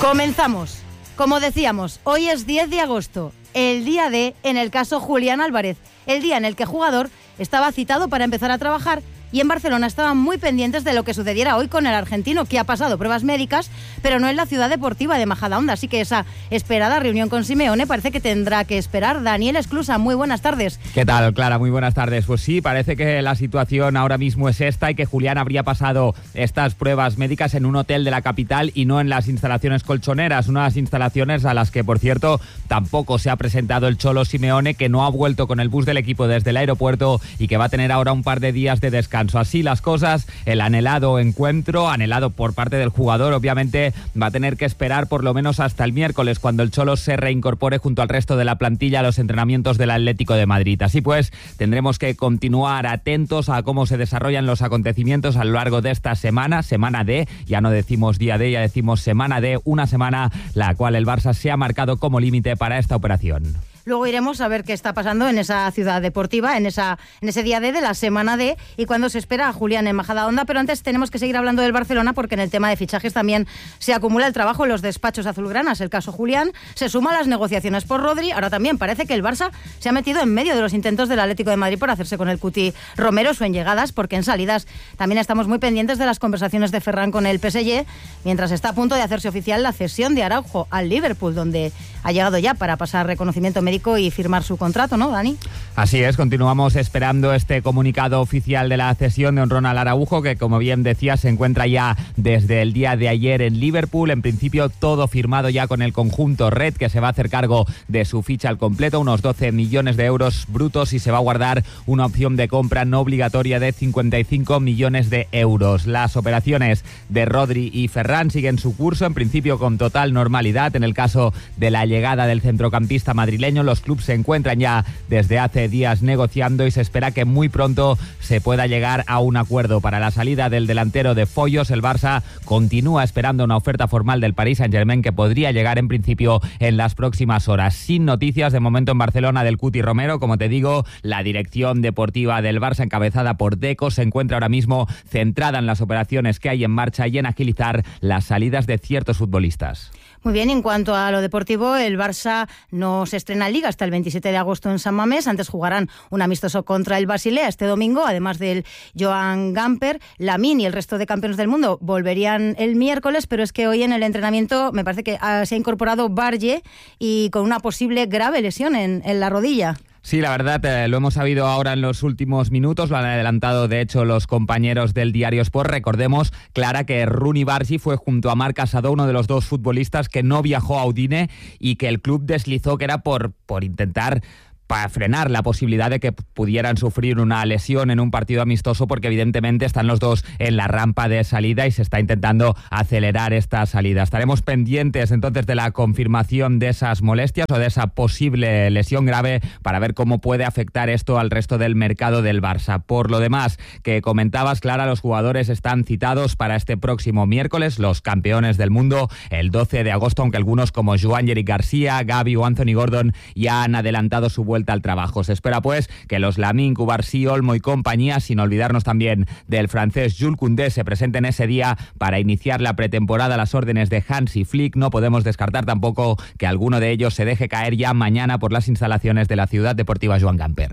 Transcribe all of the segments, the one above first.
Comenzamos. Como decíamos, hoy es 10 de agosto, el día D en el caso Julián Álvarez, el día en el que el jugador estaba citado para empezar a trabajar y en Barcelona estaban muy pendientes de lo que sucediera hoy con el argentino, que ha pasado pruebas médicas, pero no en la ciudad deportiva de Majadahonda. Así que esa esperada reunión con Simeone parece que tendrá que esperar. Daniel Esclusa, muy buenas tardes. ¿Qué tal, Clara? Muy buenas tardes. Pues sí, parece que la situación ahora mismo es esta y que Julián habría pasado estas pruebas médicas en un hotel de la capital y no en las instalaciones colchoneras, unas instalaciones a las que, por cierto, tampoco se ha presentado el Cholo Simeone, que no ha vuelto con el bus del equipo desde el aeropuerto y que va a tener ahora un par de días de descanso. Así las cosas, el anhelado encuentro, anhelado por parte del jugador, obviamente va a tener que esperar por lo menos hasta el miércoles, cuando el Cholo se reincorpore junto al resto de la plantilla a los entrenamientos del Atlético de Madrid. Así pues, tendremos que continuar atentos a cómo se desarrollan los acontecimientos a lo largo de esta semana D, ya no decimos día D, ya decimos semana D, una semana la cual el Barça se ha marcado como límite para esta operación. Luego iremos a ver qué está pasando en esa ciudad deportiva, en ese día D de la semana D y cuando se espera a Julián en Majadahonda. Pero antes tenemos que seguir hablando del Barcelona, porque en el tema de fichajes también se acumula el trabajo en los despachos azulgranas. El caso Julián se suma a las negociaciones por Rodri. Ahora también parece que el Barça se ha metido en medio de los intentos del Atlético de Madrid por hacerse con el Cuti Romero, o en llegadas, porque en salidas también estamos muy pendientes de las conversaciones de Ferran con el PSG, mientras está a punto de hacerse oficial la cesión de Araujo al Liverpool, donde ha llegado ya para pasar reconocimiento médico y firmar su contrato, ¿no, Dani? Así es, continuamos esperando este comunicado oficial de la cesión de Ronald Araujo, que, como bien decía, se encuentra ya desde el día de ayer en Liverpool. En principio todo firmado ya con el conjunto Red, que se va a hacer cargo de su ficha al completo, unos 12 millones de euros brutos, y se va a guardar una opción de compra no obligatoria de 55 millones de euros. Las operaciones de Rodri y Ferran siguen su curso, en principio con total normalidad. En el caso de la llegada del centrocampista madrileño, los clubes se encuentran ya desde hace días negociando y se espera que muy pronto se pueda llegar a un acuerdo para la salida del delantero de Foyos. El Barça continúa esperando una oferta formal del Paris Saint-Germain, que podría llegar en principio en las próximas horas. Sin noticias de momento en Barcelona del Cuti Romero. Como te digo, la dirección deportiva del Barça, encabezada por Deco, se encuentra ahora mismo centrada en las operaciones que hay en marcha y en agilizar las salidas de ciertos futbolistas. Muy bien, en cuanto a lo deportivo, el Barça no se estrena en Liga hasta el 27 de agosto en San Mamés. Antes jugarán un amistoso contra el Basilea este domingo, además del Joan Gamper. Lamine y el resto de campeones del mundo volverían el miércoles, pero es que hoy en el entrenamiento me parece que se ha incorporado Barge, y con una posible grave lesión en la rodilla. Sí, la verdad, lo hemos sabido ahora en los últimos minutos, lo han adelantado de hecho los compañeros del Diario Sport. Recordemos, Clara, que Rooney Bargi fue junto a Marc Casado uno de los dos futbolistas que no viajó a Udine y que el club deslizó que era por intentar para frenar la posibilidad de que pudieran sufrir una lesión en un partido amistoso, porque evidentemente están los dos en la rampa de salida y se está intentando acelerar esta salida. Estaremos pendientes entonces de la confirmación de esas molestias o de esa posible lesión grave para ver cómo puede afectar esto al resto del mercado del Barça. Por lo demás, que comentabas, Clara, los jugadores están citados para este próximo miércoles, los campeones del mundo, el 12 de agosto, aunque algunos como Joan-Eric García, Gavi o Anthony Gordon ya han adelantado su vuelta al trabajo. Se espera pues que los Lamine, Cubarsí, Olmo y compañía, sin olvidarnos también del francés Jules Koundé, se presenten ese día para iniciar la pretemporada a las órdenes de Hansi Flick. No podemos descartar tampoco que alguno de ellos se deje caer ya mañana por las instalaciones de la ciudad deportiva Joan Gamper.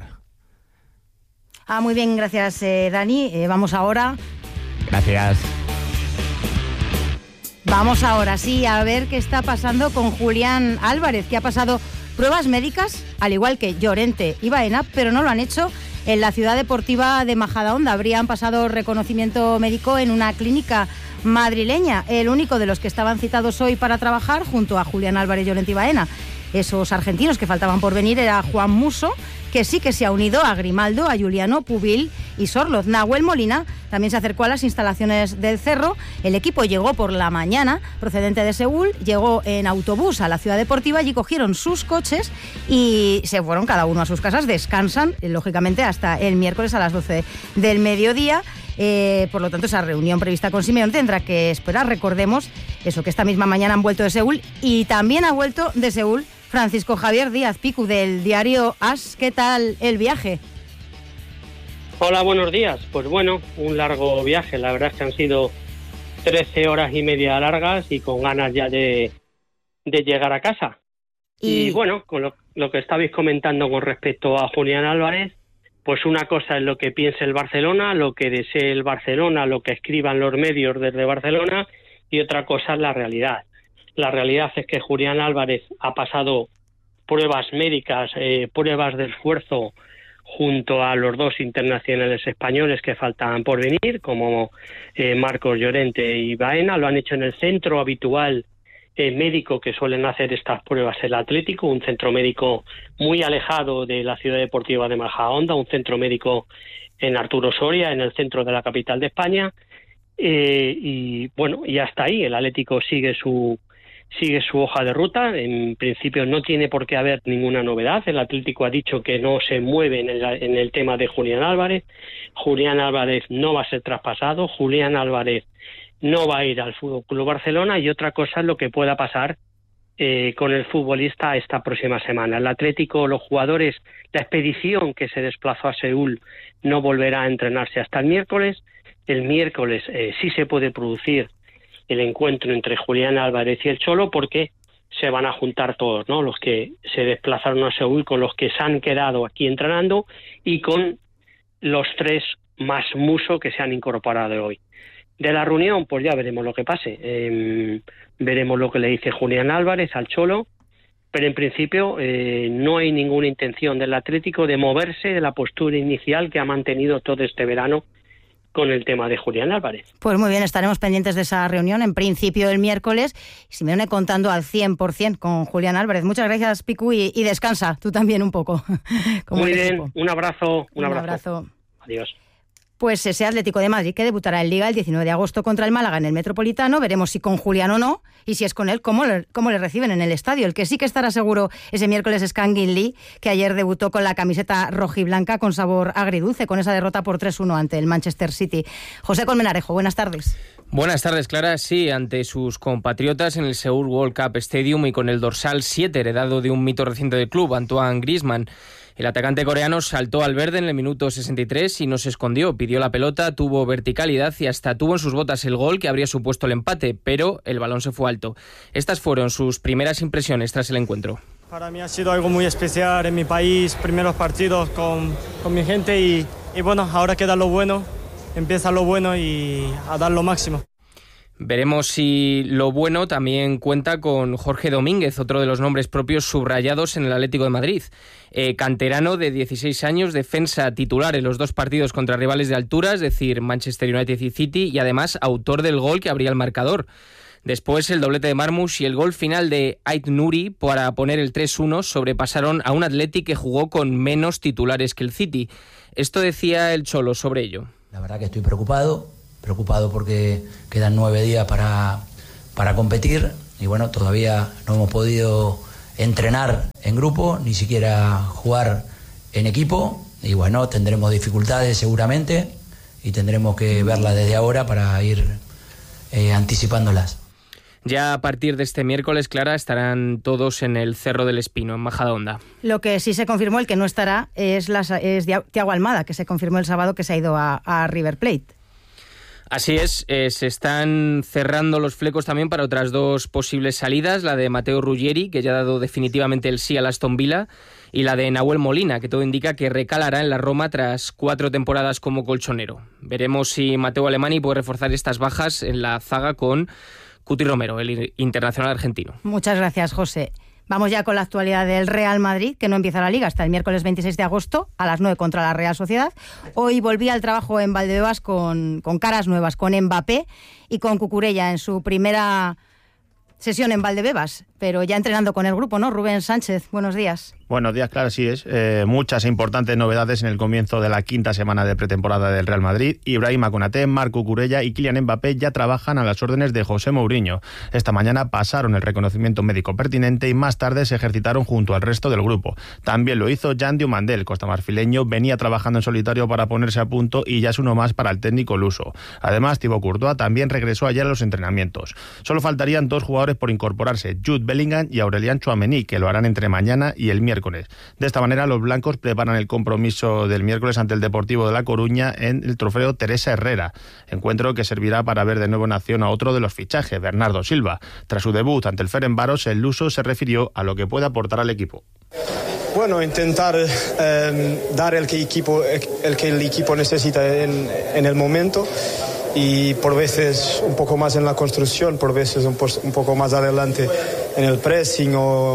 Muy bien, gracias, Dani. Vamos ahora. Gracias. Vamos ahora sí a ver qué está pasando con Julián Álvarez, que ha pasado pruebas médicas, al igual que Llorente y Baena, pero no lo han hecho en la ciudad deportiva de Majadahonda. Habrían pasado reconocimiento médico en una clínica madrileña. El único de los que estaban citados hoy para trabajar, junto a Julián Álvarez, Llorente y Baena, esos argentinos que faltaban por venir, era Juan Musso, que sí que se ha unido a Grimaldo, a Juliano, Pubil y Sorloz. Nahuel Molina también se acercó a las instalaciones del Cerro. El equipo llegó por la mañana, procedente de Seúl, llegó en autobús a la ciudad deportiva, allí cogieron sus coches y se fueron cada uno a sus casas. Descansan, lógicamente, hasta el miércoles a las 12 del mediodía. Por lo tanto, esa reunión prevista con Simeone tendrá que esperar. Recordemos eso, que esta misma mañana han vuelto de Seúl, y también ha vuelto de Seúl Francisco Javier Díaz Picu, del diario AS. ¿Qué tal el viaje? Hola, buenos días. Pues bueno, un largo viaje. La verdad es que han sido 13 horas y media largas y con ganas ya de de llegar a casa. Y bueno, con lo que estabais comentando con respecto a Julián Álvarez, pues una cosa es lo que piense el Barcelona, lo que desee el Barcelona, lo que escriban los medios desde Barcelona, y otra cosa es la realidad. La realidad es que Julián Álvarez ha pasado pruebas médicas, pruebas de esfuerzo junto a los dos internacionales españoles que faltan por venir, como Marcos Llorente y Baena. Lo han hecho en el centro habitual médico que suelen hacer estas pruebas el Atlético, un centro médico muy alejado de la ciudad deportiva de Majadahonda, un centro médico en Arturo Soria, en el centro de la capital de España, y bueno, y hasta ahí el Atlético sigue su hoja de ruta. En principio no tiene por qué haber ninguna novedad. El Atlético ha dicho que no se mueve en el tema de Julián Álvarez. Julián Álvarez no va a ser traspasado. Julián Álvarez no va a ir al Fútbol Club Barcelona, y otra cosa es lo que pueda pasar con el futbolista esta próxima semana. El Atlético, los jugadores, la expedición que se desplazó a Seúl no volverá a entrenarse hasta el miércoles. El miércoles sí se puede producir el encuentro entre Julián Álvarez y el Cholo, porque se van a juntar todos, ¿no? Los que se desplazaron a Seúl con los que se han quedado aquí entrenando y con los 3 más muso que se han incorporado hoy. De la reunión, pues ya veremos lo que pase. Veremos lo que le dice Julián Álvarez al Cholo, pero en principio no hay ninguna intención del Atlético de moverse de la postura inicial que ha mantenido todo este verano con el tema de Julián Álvarez. Pues muy bien, estaremos pendientes de esa reunión, en principio el miércoles, y Simeone contando al 100% con Julián Álvarez. Muchas gracias, Picu, y descansa tú también un poco. Muy bien, un abrazo. Adiós. Pues ese Atlético de Madrid que debutará en Liga el 19 de agosto contra el Málaga en el Metropolitano. Veremos si con Julián o no, y si es con él, cómo le reciben en el estadio. El que sí que estará seguro ese miércoles es Kangin Lee, que ayer debutó con la camiseta rojiblanca con sabor agridulce, con esa derrota por 3-1 ante el Manchester City. José Colmenarejo, buenas tardes. Buenas tardes, Clara. Sí, ante sus compatriotas en el Seoul World Cup Stadium y con el dorsal 7 heredado de un mito reciente del club, Antoine Griezmann. El atacante coreano saltó al verde en el minuto 63 y no se escondió. Pidió la pelota, tuvo verticalidad y hasta tuvo en sus botas el gol que habría supuesto el empate, pero el balón se fue alto. Estas fueron sus primeras impresiones tras el encuentro. Para mí ha sido algo muy especial en mi país, primeros partidos con mi gente y bueno, ahora queda lo bueno, empieza lo bueno y a dar lo máximo. Veremos si lo bueno también cuenta con Jorge Domínguez, otro de los nombres propios subrayados en el Atlético de Madrid. Canterano de 16 años, defensa titular en los 2 partidos contra rivales de altura, es decir, Manchester United y City, y además autor del gol que abría el marcador. Después el doblete de Marmoush y el gol final de Ait Nouri para poner el 3-1 sobrepasaron a un Atleti que jugó con menos titulares que el City. Esto decía el Cholo sobre ello. La verdad que estoy preocupado porque quedan 9 días para competir y bueno, todavía no hemos podido entrenar en grupo, ni siquiera jugar en equipo, y bueno, tendremos dificultades seguramente y tendremos que verlas desde ahora para ir anticipándolas. Ya a partir de este miércoles, Clara, estarán todos en el Cerro del Espino, en Majadahonda. Lo que sí se confirmó, el que no estará, es Thiago Almada, que se confirmó el sábado que se ha ido a River Plate. Así es, se están cerrando los flecos también para otras 2 posibles salidas, la de Matteo Ruggeri, que ya ha dado definitivamente el sí al Aston Villa, y la de Nahuel Molina, que todo indica que recalará en la Roma tras 4 temporadas como colchonero. Veremos si Matteo Alemany puede reforzar estas bajas en la zaga con Cuti Romero, el internacional argentino. Muchas gracias, José. Vamos ya con la actualidad del Real Madrid, que no empieza la Liga hasta el miércoles 26 de agosto a las 9 contra la Real Sociedad. Hoy volvía al trabajo en Valdebebas con caras nuevas, con Mbappé y con Cucurella en su primera sesión en Valdebebas, pero ya entrenando con el grupo, ¿no? Rubén Sánchez, buenos días. Buenos días, claro, sí es. Muchas e importantes novedades en el comienzo de la 5ª semana de pretemporada del Real Madrid. Ibrahima Konaté, Marc Cucurella y Kylian Mbappé ya trabajan a las órdenes de José Mourinho. Esta mañana pasaron el reconocimiento médico pertinente y más tarde se ejercitaron junto al resto del grupo. También lo hizo Jan Diomandé, el costamarfileño, venía trabajando en solitario para ponerse a punto y ya es uno más para el técnico luso. Además, Thibaut Courtois también regresó ayer a los entrenamientos. Solo faltarían 2 jugadores por incorporarse, Jude Bellingham y Aurelian Tchouaméni, que lo harán entre mañana y el miércoles. De esta manera, los blancos preparan el compromiso del miércoles ante el Deportivo de La Coruña en el trofeo Teresa Herrera, encuentro que servirá para ver de nuevo en acción a otro de los fichajes, Bernardo Silva. Tras su debut ante el Ferencváros, el luso se refirió a lo que puede aportar al equipo. Bueno, intentar dar el que el equipo necesita en el momento, y por veces un poco más en la construcción, por veces un poco más adelante en el pressing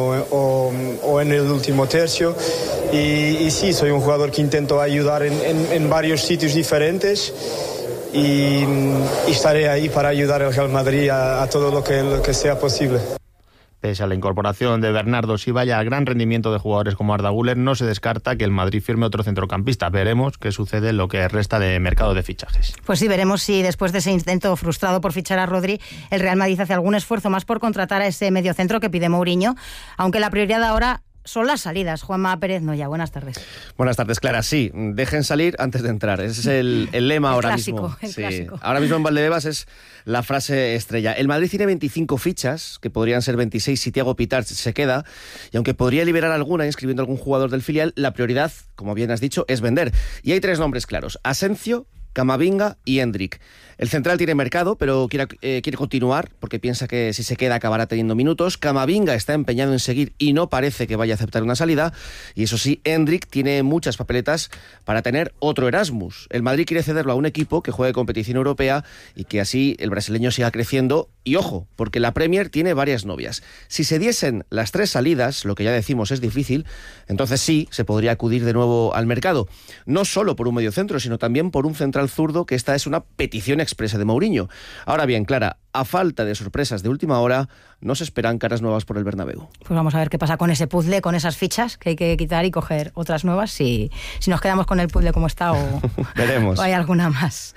o en el último tercio. Y sí, soy un jugador que intento ayudar en varios sitios diferentes, y estaré ahí para ayudar al Real Madrid a todo lo que sea posible. Pese a la incorporación de Bernardo Silva y al gran rendimiento de jugadores como Arda Güler, no se descarta que el Madrid firme otro centrocampista. Veremos qué sucede en lo que resta de mercado de fichajes. Pues sí, veremos si después de ese intento frustrado por fichar a Rodri, el Real Madrid hace algún esfuerzo más por contratar a ese mediocentro que pide Mourinho, aunque la prioridad ahora son las salidas. Juanma Pérez Noya, buenas tardes. Buenas tardes, Clara. Sí, dejen salir antes de entrar. Ese es el lema ahora mismo. El clásico. Ahora mismo en Valdebebas es la frase estrella. El Madrid tiene 25 fichas, que podrían ser 26 si Thiago Pitart se queda, y aunque podría liberar alguna inscribiendo a algún jugador del filial, la prioridad, como bien has dicho, es vender. Y hay 3 nombres claros: Asensio, Camavinga y Endrick. El central tiene mercado, pero quiere continuar porque piensa que si se queda acabará teniendo minutos. Camavinga está empeñado en seguir y no parece que vaya a aceptar una salida. Y eso sí, Endrick tiene muchas papeletas para tener otro Erasmus. El Madrid quiere cederlo a un equipo que juegue competición europea y que así el brasileño siga creciendo. Y ojo, porque la Premier tiene varias novias. Si se diesen las 3 salidas, lo que ya decimos es difícil, entonces sí, se podría acudir de nuevo al mercado. No solo por un mediocentro, sino también por un central zurdo, que esta es una petición expresa de Mourinho. Ahora bien, Clara, a falta de sorpresas de última hora, no se esperan caras nuevas por el Bernabéu. Pues vamos a ver qué pasa con ese puzzle, con esas fichas que hay que quitar y coger otras nuevas, si nos quedamos con el puzzle como está o, veremos. O hay alguna más.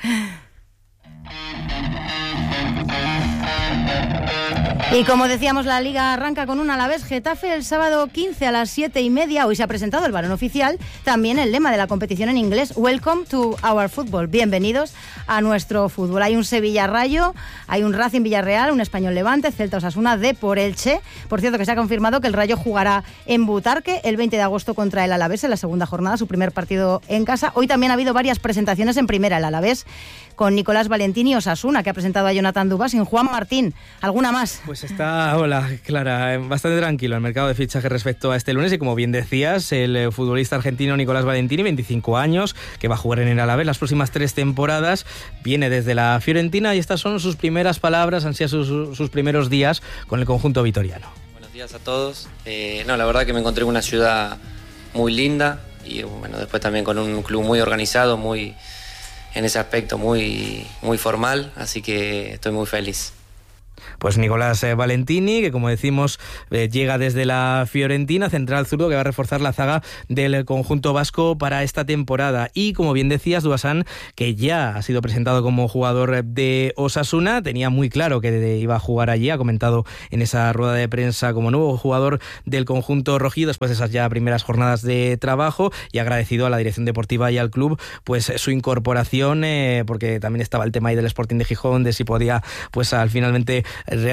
Y como decíamos, la Liga arranca con un Alavés Getafe el sábado 15 a las 7:30. Hoy se ha presentado el balón oficial, también el lema de la competición en inglés: Welcome to our football. Bienvenidos a nuestro fútbol. Hay un Sevilla Rayo, hay un Racing Villarreal, un Español Levante, Celta Osasuna, Depor Elche. Por cierto, que se ha confirmado que el Rayo jugará en Butarque el 20 de agosto contra el Alavés en la segunda jornada, su primer partido en casa. Hoy también ha habido varias presentaciones en primera, el Alavés con Nicolás Valentini y Osasuna, que ha presentado a Jonathan Dubas, sin Juan Martín. ¿Alguna más? Pues está, hola Clara, bastante tranquilo el mercado de fichajes respecto a este lunes, y como bien decías, el futbolista argentino Nicolás Valentini, 25 años, que va a jugar en el Alavés las próximas 3 temporadas, viene desde la Fiorentina y estas son sus primeras palabras, han sido sus primeros días con el conjunto vitoriano. Buenos días a todos. La verdad que me encontré en una ciudad muy linda y bueno, después también con un club muy organizado, muy en ese aspecto muy formal, así que estoy muy feliz. Pues Nicolás Valentini, que como decimos llega desde la Fiorentina, central zurdo que va a reforzar la zaga del conjunto vasco para esta temporada. Y como bien decías, Duasán, que ya ha sido presentado como jugador de Osasuna, tenía muy claro que iba a jugar allí, ha comentado en esa rueda de prensa como nuevo jugador del conjunto rojido después de esas ya primeras jornadas de trabajo, y agradecido a la dirección deportiva y al club pues su incorporación, porque también estaba el tema ahí del Sporting de Gijón, de si podía pues finalmente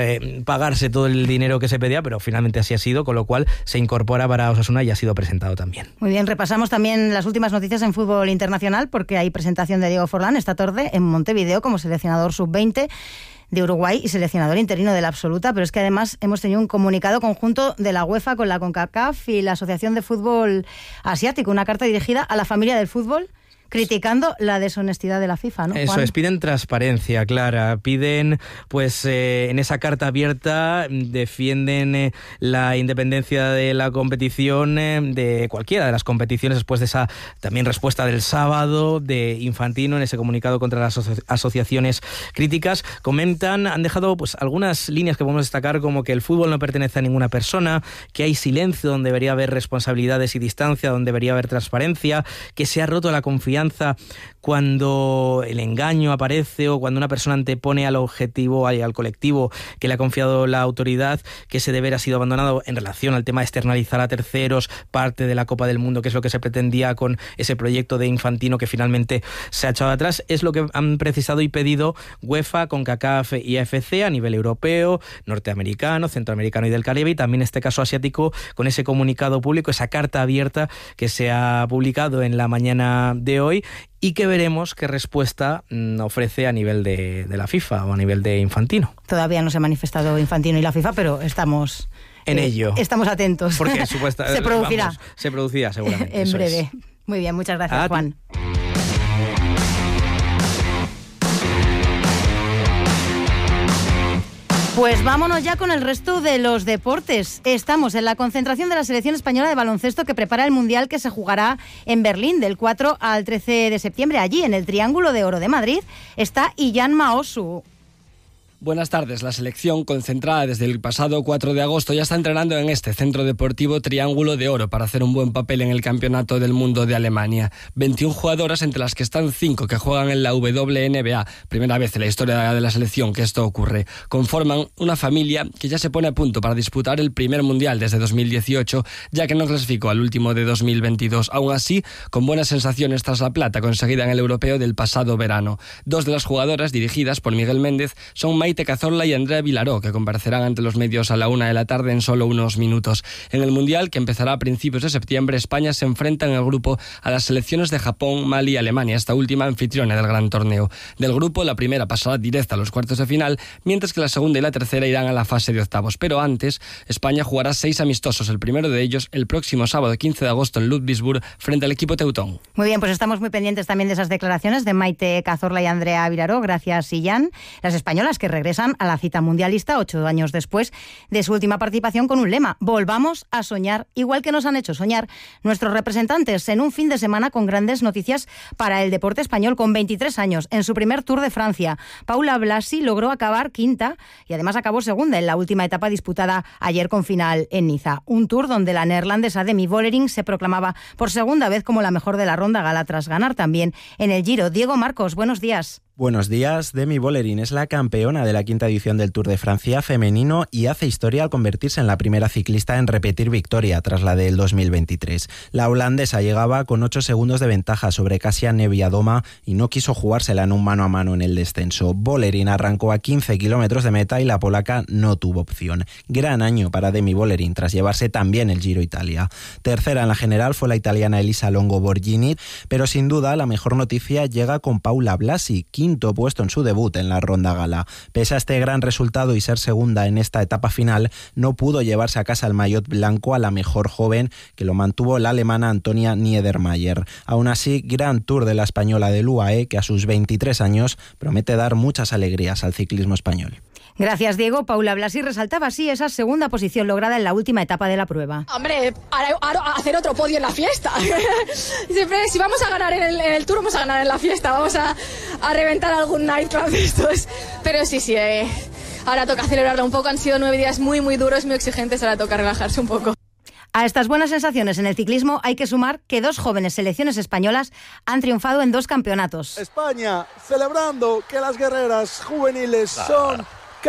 pagarse todo el dinero que se pedía, pero finalmente así ha sido, con lo cual se incorpora para Osasuna y ha sido presentado también. Muy bien, repasamos también las últimas noticias en fútbol internacional, porque hay presentación de Diego Forlán esta tarde en Montevideo como seleccionador sub-20 de Uruguay y seleccionador interino de la absoluta, pero es que además hemos tenido un comunicado conjunto de la UEFA con la CONCACAF y la Asociación de Fútbol Asiático, una carta dirigida a la familia del fútbol, criticando la deshonestidad de la FIFA, ¿no, Juan? Eso es, piden transparencia, Clara, piden, pues en esa carta abierta, defienden la independencia de la competición, de cualquiera de las competiciones, después de esa también respuesta del sábado de Infantino en ese comunicado contra las asociaciones críticas. Comentan, han dejado pues algunas líneas que podemos destacar, como que el fútbol no pertenece a ninguna persona, que hay silencio donde debería haber responsabilidades y distancia, donde debería haber transparencia, que se ha roto la confianza confianza cuando el engaño aparece o cuando una persona antepone al objetivo, al colectivo que le ha confiado la autoridad, que ese deber ha sido abandonado en relación al tema de externalizar a terceros parte de la Copa del Mundo, que es lo que se pretendía con ese proyecto de Infantino que finalmente se ha echado atrás. Es lo que han precisado y pedido UEFA, CONCACAF y AFC a nivel europeo, norteamericano, centroamericano y del Caribe, y también en este caso asiático, con ese comunicado público, esa carta abierta que se ha publicado en la mañana de hoy y que veremos qué respuesta ofrece a nivel de la FIFA o a nivel de Infantino. Todavía no se ha manifestado Infantino y la FIFA, pero estamos en ello. Estamos atentos. Porque se producirá. Vamos, se producirá seguramente. En breve. Muy bien, muchas gracias, Juan. Pues vámonos ya con el resto de los deportes. Estamos en la concentración de la selección española de baloncesto que prepara el Mundial que se jugará en Berlín del 4 al 13 de septiembre. Allí, en el Triángulo de Oro de Madrid, está Illan Maosu. Buenas tardes. La selección, concentrada desde el pasado 4 de agosto, ya está entrenando en este centro deportivo Triángulo de Oro para hacer un buen papel en el Campeonato del Mundo de Alemania. 21 jugadoras, entre las que están 5 que juegan en la WNBA. Primera vez en la historia de la selección que esto ocurre. Conforman una familia que ya se pone a punto para disputar el primer Mundial desde 2018, ya que no clasificó al último de 2022. Aún así, con buenas sensaciones tras la plata conseguida en el europeo del pasado verano. 2 de las jugadoras, dirigidas por Miguel Méndez, son Maite Cazorla y Andrea Vilaró, que comparecerán ante los medios a la 1 de la tarde en solo unos minutos. En el Mundial, que empezará a principios de septiembre, España se enfrenta en el grupo a las selecciones de Japón, Mali y Alemania, esta última anfitriona del gran torneo. Del grupo, la primera pasará directa a los cuartos de final, mientras que la segunda y la tercera irán a la fase de octavos. Pero antes, España jugará 6 amistosos, el primero de ellos el próximo sábado 15 de agosto en Ludwigsburg, frente al equipo teutón. Muy bien, pues estamos muy pendientes también de esas declaraciones de Maite Cazorla y Andrea Vilaró. Gracias, Illan. Las españolas que regresan a la cita mundialista 8 años después de su última participación con un lema: volvamos a soñar, igual que nos han hecho soñar nuestros representantes en un fin de semana con grandes noticias para el deporte español. Con 23 años, en su primer Tour de Francia, Paula Blasi logró acabar quinta y además acabó segunda en la última etapa disputada ayer con final en Niza. Un Tour donde la neerlandesa Demi Vollering se proclamaba por segunda vez como la mejor de la ronda gala tras ganar también en el Giro. Diego Marcos, buenos días. Buenos días. Demi Vollering es la campeona de la quinta edición del Tour de Francia femenino y hace historia al convertirse en la primera ciclista en repetir victoria tras la del 2023. La holandesa llegaba con 8 segundos de ventaja sobre Kasia Niewiadoma y no quiso jugársela en un mano a mano en el descenso. Vollering arrancó a 15 kilómetros de meta y la polaca no tuvo opción. Gran año para Demi Vollering tras llevarse también el Giro Italia. Tercera en la general fue la italiana Elisa Longo Borghini, pero sin duda la mejor noticia llega con Paula Blasi, quinto puesto en su debut en la ronda gala. Pese a este gran resultado y ser segunda en esta etapa final, no pudo llevarse a casa el maillot blanco a la mejor joven, que lo mantuvo la alemana Antonia Niedermayer. Aún así, gran Tour de la española del UAE, que a sus 23 años promete dar muchas alegrías al ciclismo español. Gracias, Diego. Paula Blasi resaltaba así esa segunda posición lograda en la última etapa de la prueba. Hombre, hacer otro podio en la fiesta. Siempre, si vamos a ganar en el Tour, vamos a ganar en la fiesta. Vamos a reventar algún nightclub de estos. Pero sí, ahora toca celebrarlo un poco. Han sido 9 días muy, muy duros, muy exigentes. Ahora toca relajarse un poco. A estas buenas sensaciones en el ciclismo hay que sumar que 2 jóvenes selecciones españolas han triunfado en 2 campeonatos. España celebrando que las guerreras juveniles son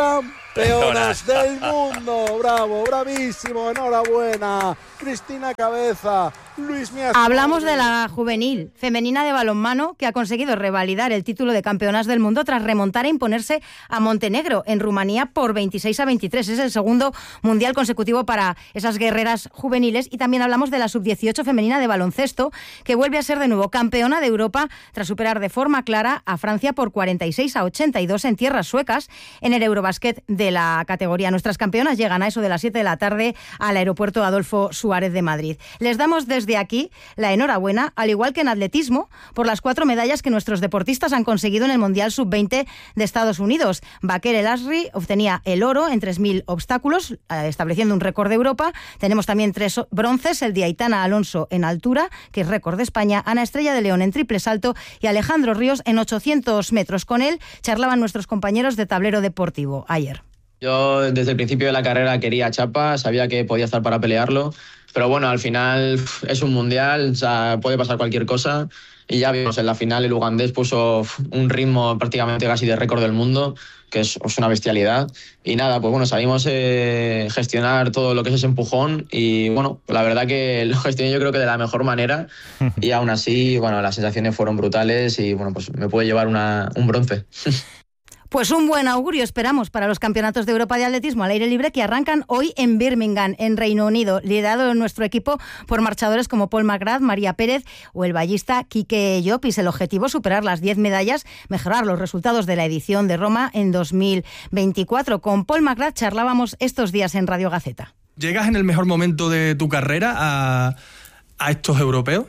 campeonas del mundo. Bravo, bravísimo, enhorabuena. Cristina Cabeza, Luis Mías. Hablamos de la juvenil femenina de balonmano que ha conseguido revalidar el título de campeonas del mundo tras remontar e imponerse a Montenegro en Rumanía por 26-23. Es el segundo mundial consecutivo para esas guerreras juveniles. Y también hablamos de la sub-18 femenina de baloncesto que vuelve a ser de nuevo campeona de Europa tras superar de forma clara a Francia por 46-82 en tierras suecas en el Eurobasket de la categoría. Nuestras campeonas llegan a eso de las 7 de la tarde al aeropuerto Adolfo Suárez de Madrid. Les damos desde aquí la enhorabuena, al igual que en atletismo, por las 4 medallas que nuestros deportistas han conseguido en el Mundial Sub-20 de Estados Unidos. Baker El Asri obtenía el oro en 3.000 obstáculos, estableciendo un récord de Europa. Tenemos también 3 bronces, el de Aitana Alonso en altura, que es récord de España, Ana Estrella de León en triple salto y Alejandro Ríos en 800 metros. Con él charlaban nuestros compañeros de Tablero Deportivo ayer. Yo desde el principio de la carrera quería chapa, sabía que podía estar para pelearlo, pero bueno, al final es un mundial, o sea, puede pasar cualquier cosa. Y ya vimos, en la final el ugandés puso un ritmo prácticamente casi de récord del mundo, que es una bestialidad. Y nada, pues bueno, sabíamos gestionar todo lo que es ese empujón y bueno, la verdad que lo gestioné yo creo que de la mejor manera y aún así, bueno, las sensaciones fueron brutales y bueno, pues me puede llevar un bronce. Pues un buen augurio esperamos para los campeonatos de Europa de atletismo al aire libre que arrancan hoy en Birmingham, en Reino Unido, liderado nuestro equipo por marchadores como Paul McGrath, María Pérez o el vallista Quique Llopis. El objetivo es superar las 10 medallas, mejorar los resultados de la edición de Roma en 2024. Con Paul McGrath charlábamos estos días en Radio Gaceta. ¿Llegas en el mejor momento de tu carrera a estos europeos?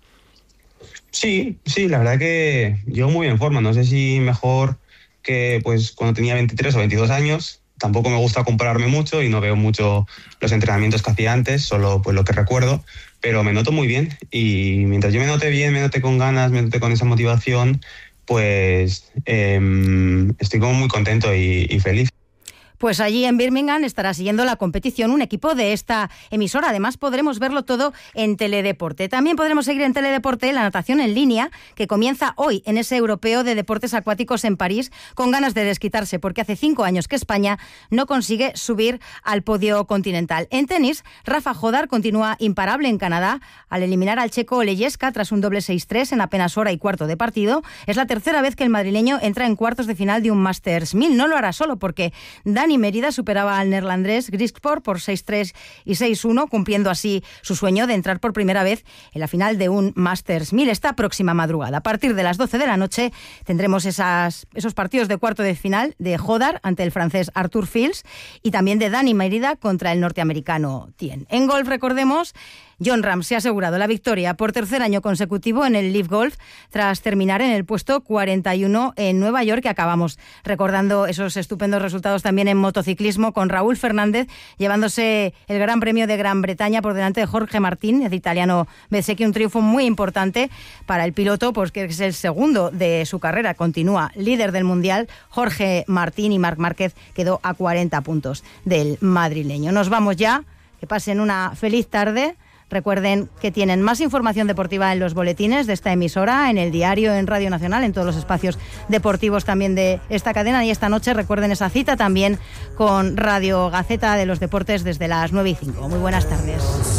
Sí, la verdad que llego muy en forma. No sé si mejor que pues cuando tenía 23 o 22 años. Tampoco me gusta compararme mucho y no veo mucho los entrenamientos que hacía antes, solo pues lo que recuerdo, pero me noto muy bien y mientras yo me note bien, me note con ganas, me note con esa motivación, pues estoy como muy contento y feliz. Pues allí en Birmingham estará siguiendo la competición un equipo de esta emisora. Además, podremos verlo todo en Teledeporte. También podremos seguir en Teledeporte la natación en línea, que comienza hoy en ese europeo de deportes acuáticos en París, con ganas de desquitarse, porque hace 5 años que España no consigue subir al podio continental. En tenis, Rafa Jodar continúa imparable en Canadá al eliminar al checo Olejeska tras un doble 6-3 en apenas hora y cuarto de partido. Es la tercera vez que el madrileño entra en cuartos de final de un Masters 1000. No lo hará solo porque Dani Mérida superaba al neerlandés Griekspoor por 6-3 y 6-1, cumpliendo así su sueño de entrar por primera vez en la final de un Masters 1000 esta próxima madrugada. A partir de las 12 de la noche tendremos esos partidos de cuarto de final de Jodar ante el francés Arthur Fils y también de Dani Mérida contra el norteamericano Thiem. En golf, recordemos, Jon Rahm se ha asegurado la victoria por tercer año consecutivo en el Live Golf tras terminar en el puesto 41 en Nueva York, que acabamos recordando esos estupendos resultados también en motociclismo con Raúl Fernández llevándose el Gran Premio de Gran Bretaña por delante de Jorge Martín, el italiano Bezzecchi, un triunfo muy importante para el piloto, pues que es el segundo de su carrera, continúa líder del Mundial Jorge Martín y Marc Márquez quedó a 40 puntos del madrileño. Nos vamos ya, que pasen una feliz tarde. Recuerden que tienen más información deportiva en los boletines de esta emisora, en el diario, en Radio Nacional, en todos los espacios deportivos también de esta cadena. Y esta noche recuerden esa cita también con Radio Gaceta de los Deportes desde las 9:05. Muy buenas tardes.